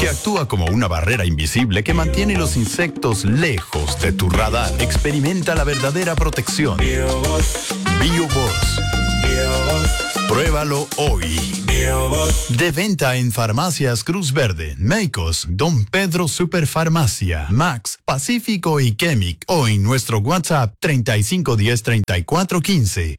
que actúa como una barrera invisible que mantiene los insectos lejos de tu radar. Experimenta la verdadera protección. BioBoss. Pruébalo hoy. De venta en Farmacias Cruz Verde, Meicos, Don Pedro Superfarmacia, Max, Pacífico y Chemic, o en nuestro WhatsApp 3510-3415.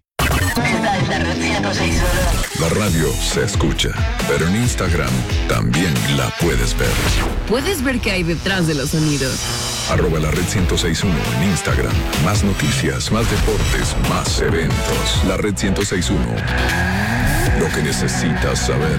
La radio se escucha, pero en Instagram también la puedes ver. Puedes ver qué hay detrás de los sonidos. @la red 1061 en Instagram. Más noticias, más deportes, más eventos. La red 1061. Lo que necesitas saber.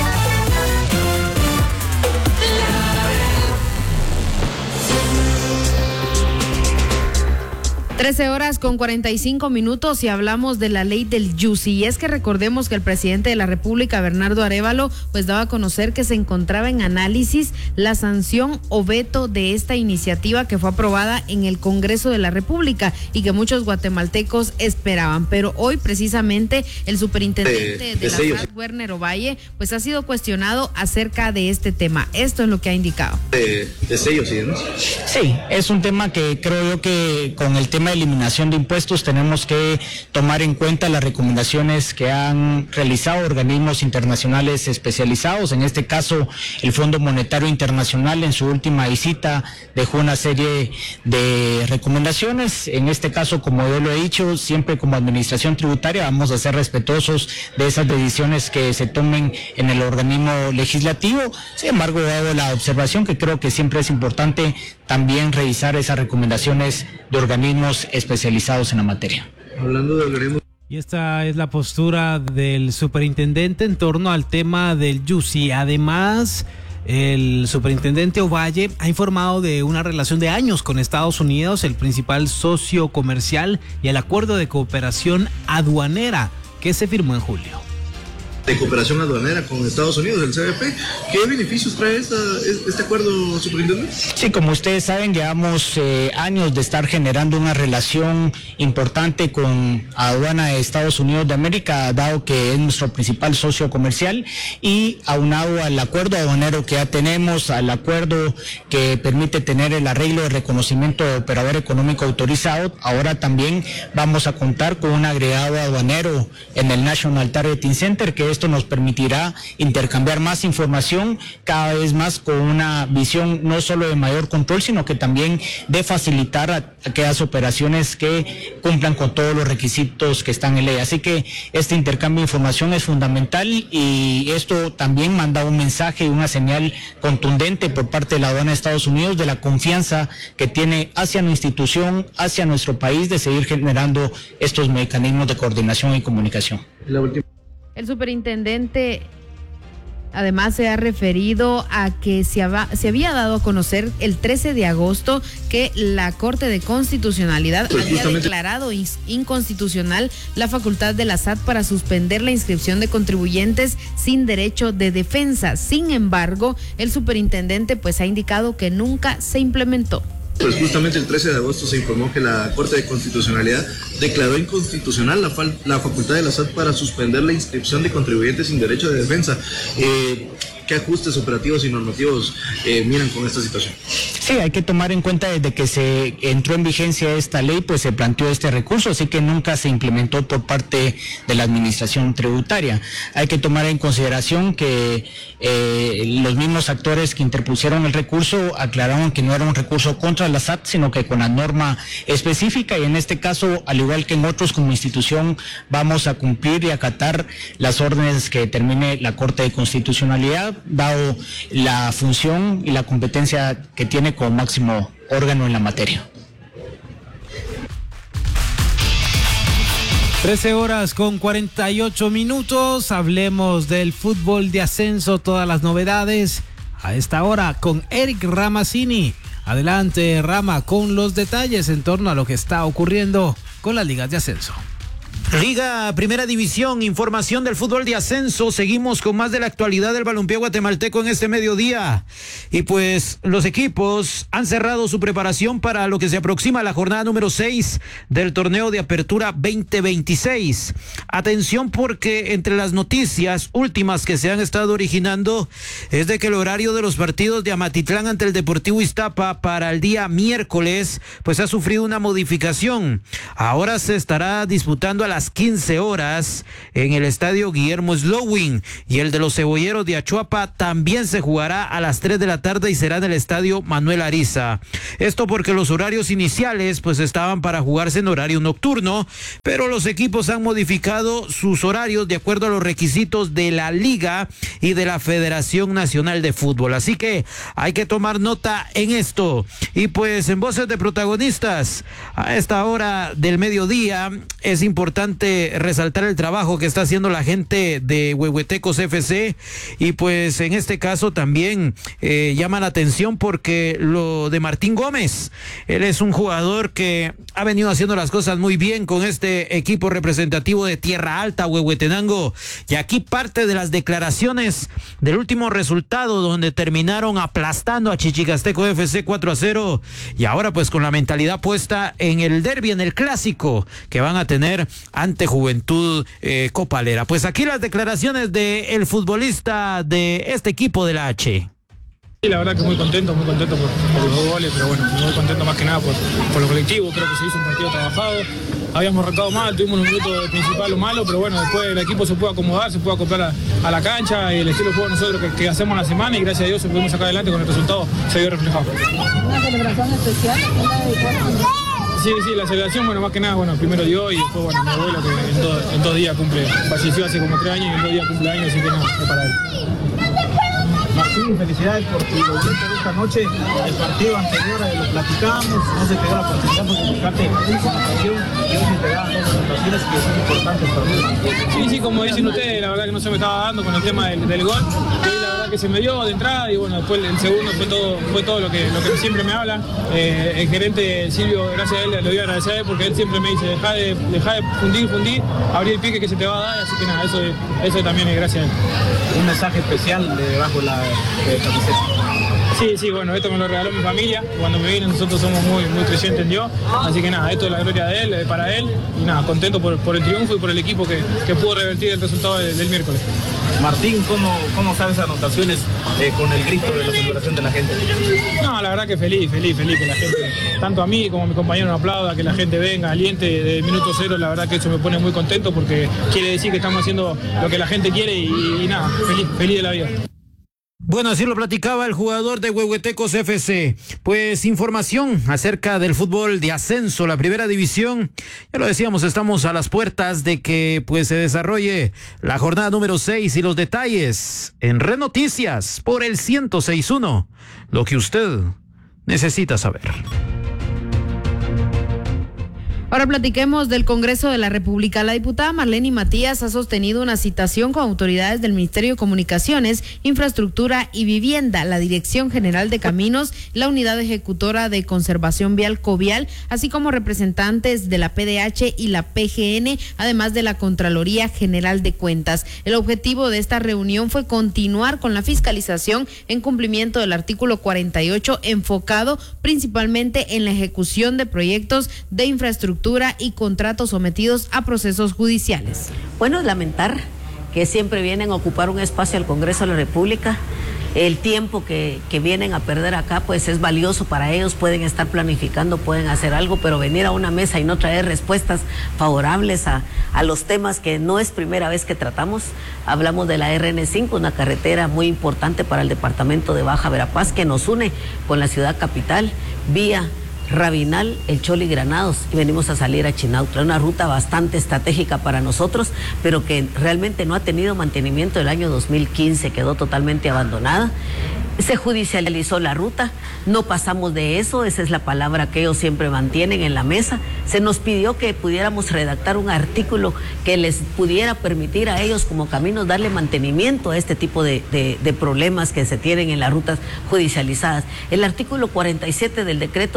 13:45 y hablamos de la ley del YUSI. Y es que recordemos que el presidente de la República, Bernardo Arévalo, pues daba a conocer que se encontraba en análisis la sanción o veto de esta iniciativa que fue aprobada en el Congreso de la República y que muchos guatemaltecos esperaban. Pero hoy precisamente el superintendente de la SAT, Werner Ovalle, pues ha sido cuestionado acerca de este tema. Esto es lo que ha indicado. De sellos, ¿sí, no? Sí, es un tema que creo yo que con el tema de eliminación de impuestos tenemos que tomar en cuenta las recomendaciones que han realizado organismos internacionales especializados. En este caso, el Fondo Monetario Internacional en su última visita dejó una serie de recomendaciones. En este caso, como yo lo he dicho, siempre como administración tributaria vamos a ser respetuosos de esas decisiones que se tomen en el organismo legislativo. Sin embargo, hago la observación que creo que siempre es importante también revisar esas recomendaciones de organismos especializados en la materia. Hablando de organismos. Y esta es la postura del superintendente en torno al tema del YUSI. Además, el superintendente Ovalle ha informado de una relación de años con Estados Unidos, el principal socio comercial, y el acuerdo de cooperación aduanera que se firmó en julio. De cooperación aduanera con Estados Unidos, el CBP. ¿Qué beneficios trae este acuerdo, superintendente? Sí, como ustedes saben, llevamos años de estar generando una relación importante con aduana de Estados Unidos de América, dado que es nuestro principal socio comercial, y aunado al acuerdo aduanero que ya tenemos, al acuerdo que permite tener el arreglo de reconocimiento de operador económico autorizado, ahora también vamos a contar con un agregado aduanero en el National Targeting Center, que esto nos permitirá intercambiar más información, cada vez más con una visión no solo de mayor control, sino que también de facilitar a aquellas operaciones que cumplan con todos los requisitos que están en ley. Así que este intercambio de información es fundamental, y esto también manda un mensaje y una señal contundente por parte de la aduana de Estados Unidos de la confianza que tiene hacia nuestra institución, hacia nuestro país, de seguir generando estos mecanismos de coordinación y comunicación. El superintendente además se ha referido a que se había dado a conocer el 13 de agosto que la Corte de Constitucionalidad había declarado inconstitucional la facultad de la SAT para suspender la inscripción de contribuyentes sin derecho de defensa. Sin embargo, el superintendente pues ha indicado que nunca se implementó. Pues justamente el 13 de agosto se informó que la Corte de Constitucionalidad declaró inconstitucional la facultad de la SAT para suspender la inscripción de contribuyentes sin derecho de defensa. ¿Qué ajustes operativos y normativos miran con esta situación? Sí, hay que tomar en cuenta desde que se entró en vigencia esta ley, pues se planteó este recurso, así que nunca se implementó por parte de la administración tributaria. Hay que tomar en consideración que los mismos actores que interpusieron el recurso aclararon que no era un recurso contra la SAT, sino que con la norma específica, y en este caso, al igual que en otros, como institución vamos a cumplir y acatar las órdenes que determine la Corte de Constitucionalidad, dado la función y la competencia que tiene como máximo órgano en la materia. 13:48. Hablemos del fútbol de ascenso, todas las novedades a esta hora con Eric Ramazzini. Adelante, Rama, con los detalles en torno a lo que está ocurriendo con las ligas de ascenso. Liga Primera División, información del fútbol de ascenso. Seguimos con más de la actualidad del balompié guatemalteco en este mediodía. Y pues los equipos han cerrado su preparación para lo que se aproxima la jornada número 6 del torneo de apertura 2026. Atención, porque entre las noticias últimas que se han estado originando es de que el horario de los partidos de Amatitlán ante el Deportivo Iztapa para el día miércoles pues ha sufrido una modificación. Ahora se estará disputando a las 15 horas en el estadio Guillermo Slowin, y el de los Cebolleros de Achuapa también se jugará a las 3 de la tarde y será en el estadio Manuel Ariza. Esto porque los horarios iniciales pues estaban para jugarse en horario nocturno, pero los equipos han modificado sus horarios de acuerdo a los requisitos de la Liga y de la Federación Nacional de Fútbol. Así que hay que tomar nota en esto. Y pues en voces de protagonistas, a esta hora del mediodía es importante resaltar el trabajo que está haciendo la gente de Huehuetecos FC, y pues en este caso también llama la atención porque lo de Martín Gómez, él es un jugador que ha venido haciendo las cosas muy bien con este equipo representativo de Tierra Alta, Huehuetenango, y aquí parte de las declaraciones del último resultado donde terminaron aplastando a Chichicasteco FC 4-0, y ahora pues con la mentalidad puesta en el derbi, en el clásico que van a tener ante Juventud Copalera. Pues aquí las declaraciones del futbolista de este equipo de la H. Sí, la verdad que muy contento por los 2 goles, pero bueno, muy contento más que nada por lo colectivo. Creo que se hizo un partido trabajado, habíamos arrancado mal, tuvimos un minuto principal o malo, pero bueno, después el equipo se puede acomodar, se puede acoplar a la cancha, y el estilo de juego nosotros que hacemos la semana, y gracias a Dios se pudimos sacar adelante con el resultado, se vio reflejado. ¿Una celebración especial? Sí, la celebración, bueno, más que nada, bueno, primero Dios y después, bueno, mi abuelo que en 2 días cumple, falleció hace como 3 años y en 2 días cumple años, así que nada, es para él. Martín, felicidades por tu gol de esta noche. El partido anterior lo platicábamos, no se te dio la oportunidad porque buscaste una ocasión y hoy se te dan 2 anotaciones que son importantes para mí. Sí, como dicen ustedes, la verdad que no se me estaba dando con el tema del gol. Y la verdad que se me dio de entrada, y bueno, después el segundo fue todo lo que siempre me habla. El gerente Silvio, gracias a él, le voy a agradecer a él porque él siempre me dice, deja de fundir, abrir el pique que se te va a dar, así que nada, eso también es gracias a él. Un mensaje especial de debajo de la camiseta. Sí, bueno, esto me lo regaló mi familia. Cuando me vine, nosotros somos muy creyentes en Dios. Así que nada, esto es la gloria de él, para él. Y nada, contento por el triunfo y por el equipo que pudo revertir el resultado del miércoles. Martín, ¿cómo sabes anotaciones con el grito de la celebración de la gente? No, la verdad que feliz que la gente, tanto a mí como a mi compañero, me aplauda, que la gente venga, aliente de minuto 0. La verdad que eso me pone muy contento porque quiere decir que estamos haciendo lo que la gente quiere y nada, feliz de la vida. Bueno, así lo platicaba el jugador de Huehuetecos FC. Pues información acerca del fútbol de ascenso, la Primera División. Ya lo decíamos, estamos a las puertas de que pues se desarrolle la jornada número 6, y los detalles en Red Noticias por el 106.1. Lo que usted necesita saber. Ahora platiquemos del Congreso de la República. La diputada Marlene Matías ha sostenido una citación con autoridades del Ministerio de Comunicaciones, Infraestructura y Vivienda, la Dirección General de Caminos, la Unidad Ejecutora de Conservación Vial Covial, así como representantes de la PDH y la PGN, además de la Contraloría General de Cuentas. El objetivo de esta reunión fue continuar con la fiscalización en cumplimiento del artículo 48, enfocado principalmente en la ejecución de proyectos de infraestructura y contratos sometidos a procesos judiciales. Bueno, lamentar que siempre vienen a ocupar un espacio al Congreso de la República. El tiempo que vienen a perder acá pues es valioso para ellos, pueden estar planificando, pueden hacer algo, pero venir a una mesa y no traer respuestas favorables a los temas que no es primera vez que tratamos. Hablamos de la RN5, una carretera muy importante para el departamento de Baja Verapaz que nos une con la ciudad capital vía Rabinal, El Choli, Granados, y venimos a salir a Chinautla, una ruta bastante estratégica para nosotros, pero que realmente no ha tenido mantenimiento. El año 2015 quedó totalmente abandonada. Se judicializó la ruta, no pasamos de eso, esa es la palabra que ellos siempre mantienen en la mesa. Se nos pidió que pudiéramos redactar un artículo que les pudiera permitir a ellos como caminos darle mantenimiento a este tipo de problemas que se tienen en las rutas judicializadas. El artículo 47 del decreto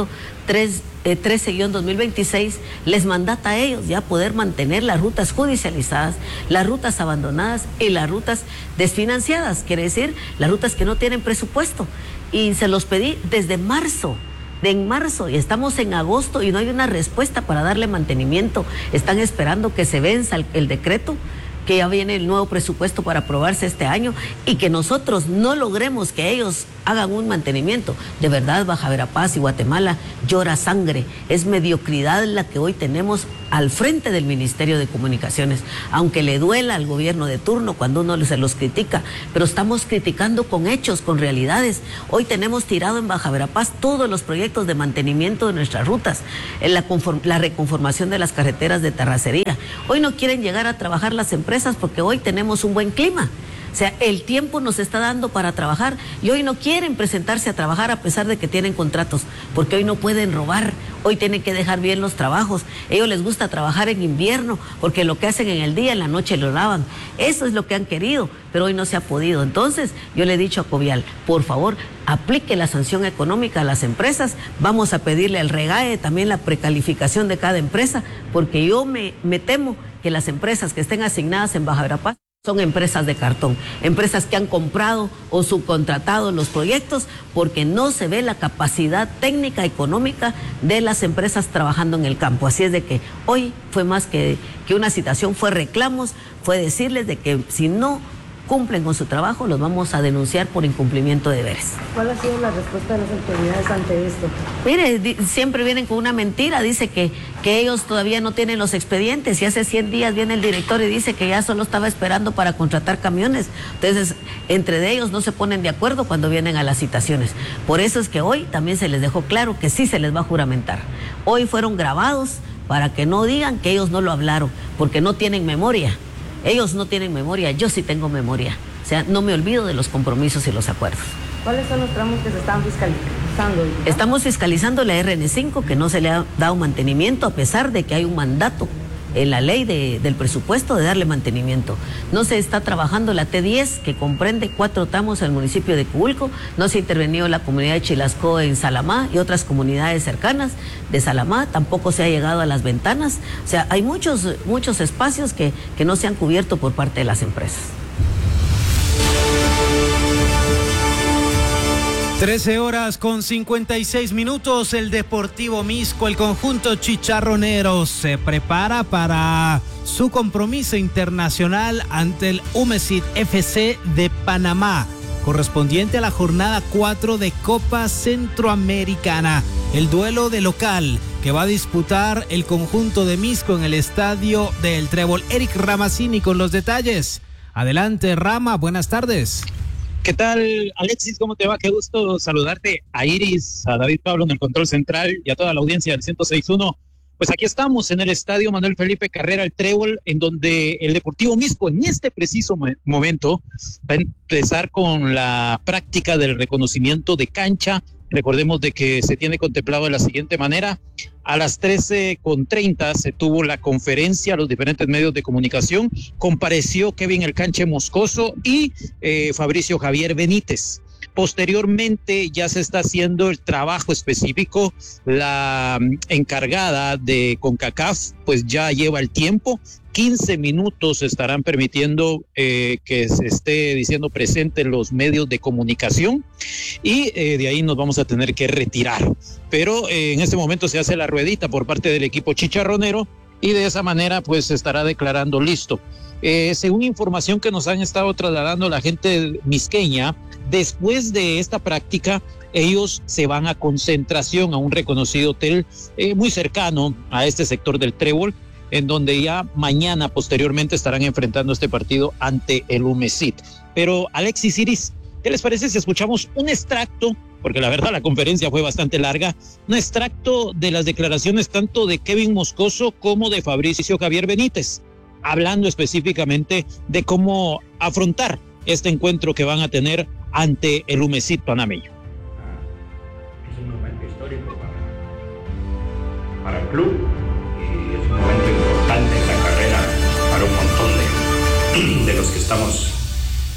13-2026 les mandata a ellos ya poder mantener las rutas judicializadas, las rutas abandonadas y las rutas desfinanciadas, quiere decir las rutas que no tienen presupuesto. Y se los pedí desde marzo. En marzo y estamos en agosto y no hay una respuesta para darle mantenimiento. Están esperando que se venza el decreto, que ya viene el nuevo presupuesto para aprobarse este año y que nosotros no logremos que ellos hagan un mantenimiento. De verdad, Baja Verapaz y Guatemala llora sangre. Es mediocridad la que hoy tenemos al frente del Ministerio de Comunicaciones, aunque le duela al gobierno de turno cuando uno se los critica, pero estamos criticando con hechos, con realidades. Hoy tenemos tirado en Baja Verapaz todos los proyectos de mantenimiento de nuestras rutas, la reconformación de las carreteras de terracería. Hoy no quieren llegar a trabajar las empresas porque hoy tenemos un buen clima. O sea, el tiempo nos está dando para trabajar y hoy no quieren presentarse a trabajar a pesar de que tienen contratos, porque hoy no pueden robar, hoy tienen que dejar bien los trabajos. A ellos les gusta trabajar en invierno porque lo que hacen en el día, en la noche lo lavan. Eso es lo que han querido, pero hoy no se ha podido. Entonces, yo le he dicho a Covial, por favor, aplique la sanción económica a las empresas. Vamos a pedirle al REGAE también la precalificación de cada empresa, porque yo me temo que las empresas que estén asignadas en Baja Verapaz son empresas de cartón, empresas que han comprado o subcontratado los proyectos porque no se ve la capacidad técnica, económica de las empresas trabajando en el campo. Así es de que hoy fue más que una citación, fue reclamos, fue decirles de que si no cumplen con su trabajo, los vamos a denunciar por incumplimiento de deberes. ¿Cuál ha sido la respuesta de las autoridades ante esto? Mire, siempre vienen con una mentira, dice que ellos todavía no tienen los expedientes y hace 100 días viene el director y dice que ya solo estaba esperando para contratar camiones. Entonces, entre ellos no se ponen de acuerdo cuando vienen a las citaciones. Por eso es que hoy también se les dejó claro que sí se les va a juramentar. Hoy fueron grabados para que no digan que ellos no lo hablaron, porque no tienen memoria. Ellos no tienen memoria, yo sí tengo memoria. O sea, no me olvido de los compromisos y los acuerdos. ¿Cuáles son los tramos que se están fiscalizando? Estamos fiscalizando la RN5, que no se le ha dado mantenimiento, a pesar de que hay un mandato en la ley del presupuesto de darle mantenimiento. No se está trabajando la T10, que comprende 4 tramos en el municipio de Cubulco. No se ha intervenido la comunidad de Chilasco en Salamá y otras comunidades cercanas de Salamá. Tampoco se ha llegado a Las Ventanas. O sea, hay muchos espacios que no se han cubierto por parte de las empresas. 13:56. El Deportivo Misco, el conjunto chicharronero, se prepara para su compromiso internacional ante el Umesit FC de Panamá, correspondiente a la jornada 4 de Copa Centroamericana. El duelo de local que va a disputar el conjunto de Misco en el estadio del Trébol. Eric Ramazzini con los detalles. Adelante, Rama, buenas tardes. ¿Qué tal, Alexis? ¿Cómo te va? Qué gusto saludarte. A Iris, a David Pablo en el control central y a toda la audiencia del 106.1. Pues aquí estamos en el estadio Manuel Felipe Carrera, el Trébol, en donde el Deportivo Misco en este preciso momento va a empezar con la práctica del reconocimiento de cancha. Recordemos de que se tiene contemplado de la siguiente manera: a las 13:30 se tuvo la conferencia a los diferentes medios de comunicación, compareció Kevin El Canche Moscoso y Fabricio Javier Benítez. Posteriormente ya se está haciendo el trabajo específico. La encargada de CONCACAF pues ya lleva el tiempo. 15 minutos estarán permitiendo que se esté diciendo presente en los medios de comunicación y de ahí nos vamos a tener que retirar. Pero en este momento se hace la ruedita por parte del equipo chicharronero y de esa manera pues se estará declarando listo. Según información que nos han estado trasladando la gente misqueña, después de esta práctica ellos se van a concentración a un reconocido hotel muy cercano a este sector del Trébol, en donde ya mañana posteriormente estarán enfrentando este partido ante el Umesit. Pero Alexis, Iris, ¿qué les parece si escuchamos un extracto? Porque la verdad la conferencia fue bastante larga, un extracto de las declaraciones tanto de Kevin Moscoso como de Fabricio Javier Benítez, hablando específicamente de cómo afrontar este encuentro que van a tener ante el Umesit panameño. Es un momento histórico para el club y es un momento importante en la carrera para un montón de los que estamos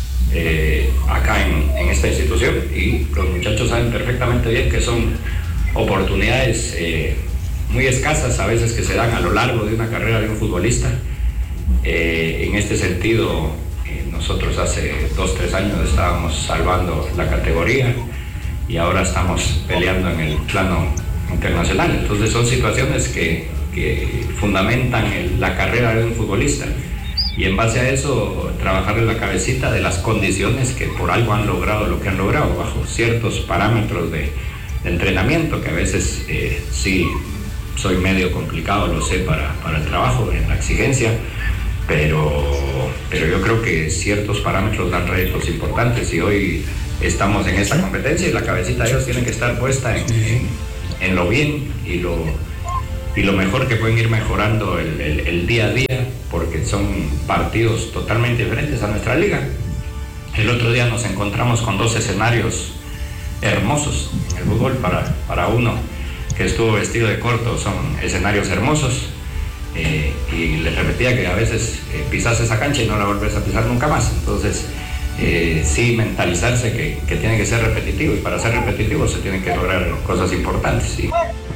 acá en esta institución, y los muchachos saben perfectamente bien que son oportunidades muy escasas a veces que se dan a lo largo de una carrera de un futbolista. En este sentido, nosotros hace 2-3 años estábamos salvando la categoría y ahora estamos peleando en el plano internacional. Entonces son situaciones que fundamentan la carrera de un futbolista, y en base a eso trabajar en la cabecita de las condiciones que por algo han logrado lo que han logrado, bajo ciertos parámetros de entrenamiento que a veces sí soy medio complicado, lo sé, para el trabajo, en la exigencia, pero yo creo que ciertos parámetros dan réditos importantes, y hoy estamos en esta competencia y la cabecita de ellos tiene que estar puesta en lo bien y lo mejor que pueden ir mejorando el día a día, porque son partidos totalmente diferentes a nuestra liga. El otro día nos encontramos con 2 escenarios hermosos en el fútbol. Para uno que estuvo vestido de corto, son escenarios hermosos, y les repetía que a veces pisas esa cancha y no la volvés a pisar nunca más. Entonces sí, mentalizarse que tiene que ser repetitivo, y para ser repetitivo se tienen que lograr cosas importantes, ¿sí?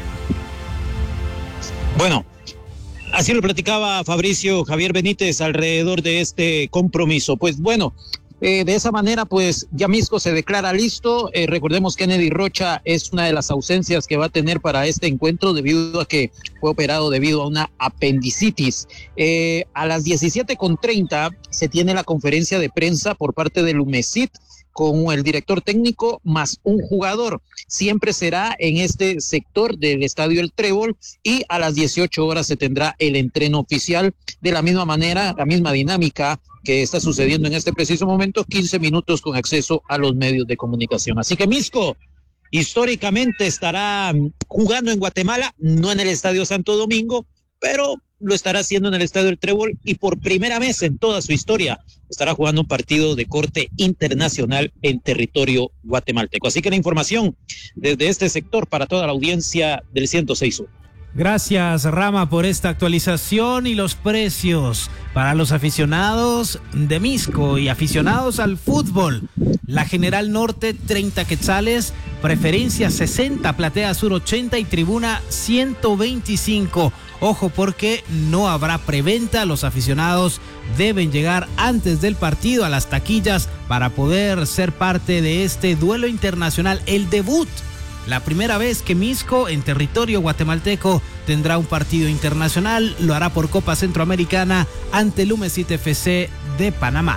Bueno, así lo platicaba Fabricio Javier Benítez alrededor de este compromiso. Pues bueno, de esa manera, pues ya Misco se declara listo. Recordemos que Kennedy Rocha es una de las ausencias que va a tener para este encuentro, debido a que fue operado debido a una apendicitis. A las 17:30 se tiene la conferencia de prensa por parte del UMESIT, con el director técnico más un jugador. Siempre será en este sector del Estadio El Trébol, y a las 18 horas se tendrá el entreno oficial. De la misma manera, la misma dinámica que está sucediendo en este preciso momento, 15 minutos con acceso a los medios de comunicación. Así que Misco históricamente estará jugando en Guatemala, no en el Estadio Santo Domingo, pero lo estará haciendo en el Estadio El Trébol, y por primera vez en toda su historia estará jugando un partido de corte internacional en territorio guatemalteco. Así que la información desde este sector para toda la audiencia del 106.1. Gracias, Rama, por esta actualización. Y los precios para los aficionados de Misco y aficionados al fútbol: la General Norte 30 quetzales, Preferencia 60, Platea Sur 80 y Tribuna 125. Ojo, porque no habrá preventa. Los aficionados deben llegar antes del partido a las taquillas para poder ser parte de este duelo internacional, el debut. La primera vez que Misco en territorio guatemalteco tendrá un partido internacional. Lo hará por Copa Centroamericana ante el UMESIT FC de Panamá.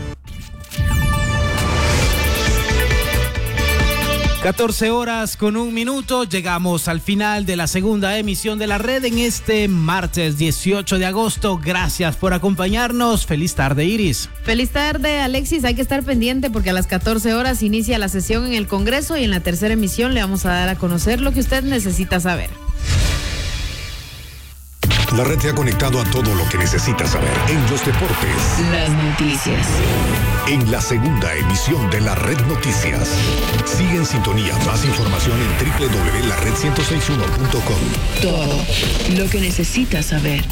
14:01. Llegamos al final de la segunda emisión de La Red en este martes 18 de agosto. Gracias por acompañarnos. Feliz tarde, Iris. Feliz tarde, Alexis. Hay que estar pendiente porque a las 14 horas inicia la sesión en el Congreso, y en la tercera emisión le vamos a dar a conocer lo que usted necesita saber. La Red te ha conectado a todo lo que necesitas saber en los deportes. Las noticias. En la segunda emisión de La Red Noticias. Sigue en sintonía. Más información en www.lared1061.com. Todo lo que necesitas saber.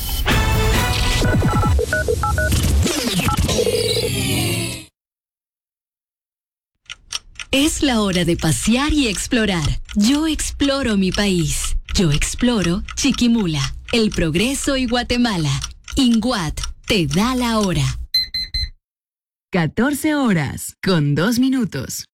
Es la hora de pasear y explorar. Yo exploro mi país. Yo exploro Chiquimula, El Progreso y Guatemala. INGUAT te da la hora. 14:02.